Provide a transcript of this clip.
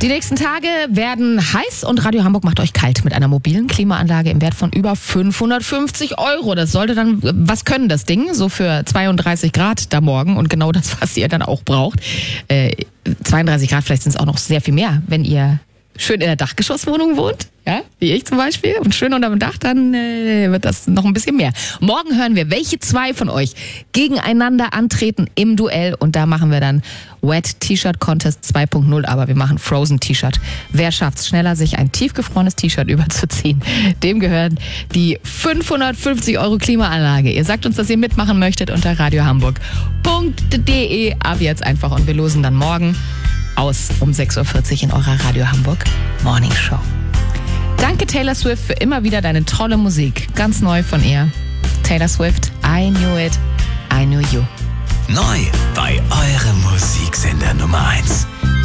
Die nächsten Tage werden heiß und Radio Hamburg macht euch kalt mit einer mobilen Klimaanlage im Wert von über 550 €. Das sollte dann was können, das Ding, so für 32 Grad da morgen und genau das, was ihr dann auch braucht. 32 Grad, vielleicht sind es auch noch sehr viel mehr, wenn ihr schön in der Dachgeschosswohnung wohnt, ja, wie ich zum Beispiel, und schön unter dem Dach, dann wird das noch ein bisschen mehr. Morgen hören wir, welche zwei von euch gegeneinander antreten im Duell und da machen wir dann Wet T-Shirt Contest 2.0, aber wir machen Frozen T-Shirt. Wer schafft es schneller, sich ein tiefgefrorenes T-Shirt überzuziehen? Dem gehören die 550 € Klimaanlage. Ihr sagt uns, dass ihr mitmachen möchtet unter radiohamburg.de. Ab jetzt einfach und wir losen dann morgen aus um 6:40 Uhr in eurer Radio Hamburg Morning Show. Danke Taylor Swift für immer wieder deine tolle Musik. Ganz neu von ihr. Taylor Swift, I Knew It, I Knew You. Neu bei eurem Musiksender Nummer 1.